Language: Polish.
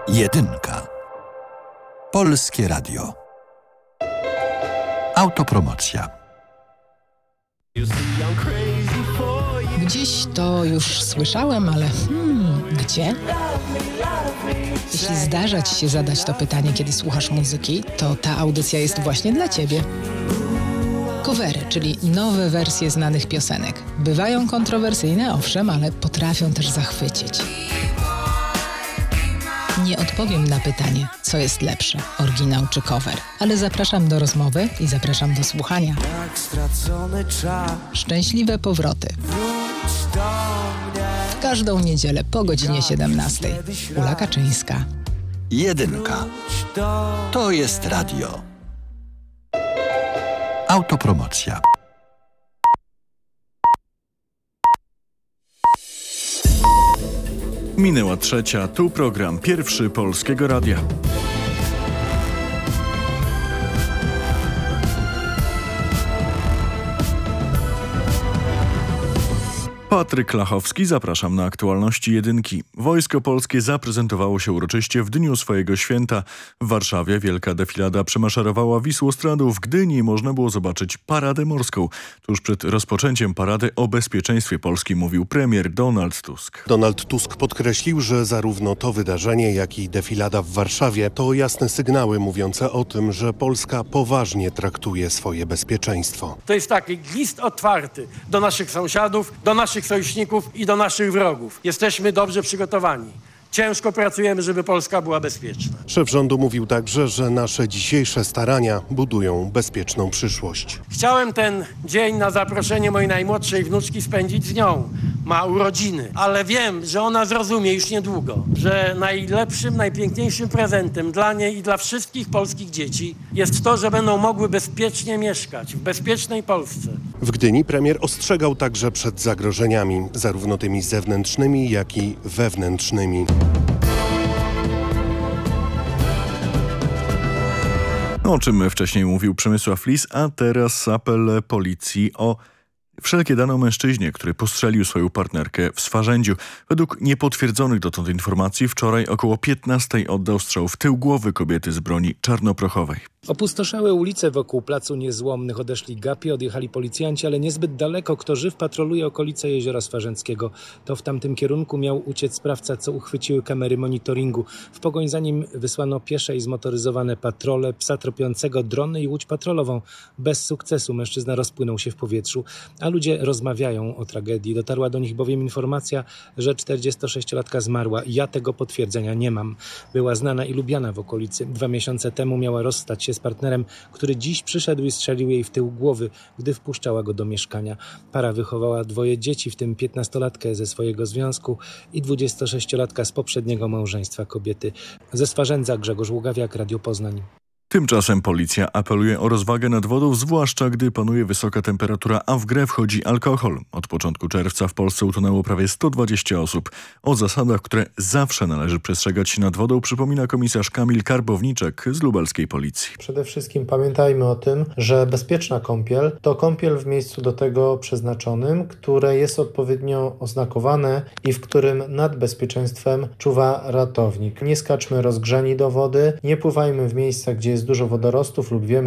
Jedynka. Polskie Radio. Autopromocja. Gdzieś to już słyszałem, ale gdzie? Jeśli zdarza Ci się zadać to pytanie, kiedy słuchasz muzyki, to ta audycja jest właśnie dla Ciebie. Covery, czyli nowe wersje znanych piosenek. Bywają kontrowersyjne, owszem, ale potrafią też zachwycić. Nie odpowiem na pytanie, co jest lepsze, oryginał czy cover, ale zapraszam do rozmowy i zapraszam do słuchania. Szczęśliwe powroty. W każdą niedzielę po godzinie 17. Ula Kaczyńska. Jedynka. To jest radio. Autopromocja. Minęła 3:00, tu program Pierwszy Polskiego Radia. Patryk Lachowski, zapraszam na aktualności jedynki. Wojsko Polskie zaprezentowało się uroczyście w dniu swojego święta. W Warszawie wielka defilada przemaszerowała Wisłostradą. W Gdyni można było zobaczyć paradę morską. Tuż przed rozpoczęciem parady o bezpieczeństwie Polski mówił premier Donald Tusk. Donald Tusk podkreślił, że zarówno to wydarzenie, jak i defilada w Warszawie to jasne sygnały mówiące o tym, że Polska poważnie traktuje swoje bezpieczeństwo. To jest taki list otwarty do naszych sąsiadów, do naszych sojuszników i do naszych wrogów. Jesteśmy dobrze przygotowani. Ciężko pracujemy, żeby Polska była bezpieczna. Szef rządu mówił także, że nasze dzisiejsze starania budują bezpieczną przyszłość. Chciałem ten dzień na zaproszenie mojej najmłodszej wnuczki spędzić z nią. Ma urodziny, ale wiem, że ona zrozumie już niedługo, że najlepszym, najpiękniejszym prezentem dla niej i dla wszystkich polskich dzieci jest to, że będą mogły bezpiecznie mieszkać w bezpiecznej Polsce. W Gdyni premier ostrzegał także przed zagrożeniami, zarówno tymi zewnętrznymi, jak i wewnętrznymi. O czym wcześniej mówił Przemysław Lis, a teraz apel policji o wszelkie dane o mężczyźnie, który postrzelił swoją partnerkę w Swarzędziu. Według niepotwierdzonych dotąd informacji wczoraj około 15:00 oddał strzał w tył głowy kobiety z broni czarnoprochowej. Opustoszałe ulice wokół Placu Niezłomnych odeszli gapi, odjechali policjanci, ale niezbyt daleko. Kto żyw patroluje okolice Jeziora Swarzędzkiego. To w tamtym kierunku miał uciec sprawca, co uchwyciły kamery monitoringu. W pogoń za nim wysłano piesze i zmotoryzowane patrole, psa tropiącego, drony i łódź patrolową. Bez sukcesu mężczyzna rozpłynął się w powietrzu, a ludzie rozmawiają o tragedii. Dotarła do nich bowiem informacja, że 46-latka zmarła. Ja tego potwierdzenia nie mam. Była znana i lubiana w okolicy. 2 miesiące temu miała rozstać się z partnerem, który dziś przyszedł i strzelił jej w tył głowy, gdy wpuszczała go do mieszkania. Para wychowała 2 dzieci, w tym 15-latkę ze swojego związku i 26-latka z poprzedniego małżeństwa kobiety. Ze Swarzędza Grzegorz Ługawiak, Radio Poznań. Tymczasem policja apeluje o rozwagę nad wodą, zwłaszcza gdy panuje wysoka temperatura, a w grę wchodzi alkohol. Od początku czerwca w Polsce utonęło prawie 120 osób. O zasadach, które zawsze należy przestrzegać nad wodą, przypomina komisarz Kamil Karbowniczek z lubelskiej policji. Przede wszystkim pamiętajmy o tym, że bezpieczna kąpiel to kąpiel w miejscu do tego przeznaczonym, które jest odpowiednio oznakowane i w którym nad bezpieczeństwem czuwa ratownik. Nie skaczmy rozgrzani do wody, nie pływajmy w miejscach, gdzie jest dużo wodorostów lub wiemy,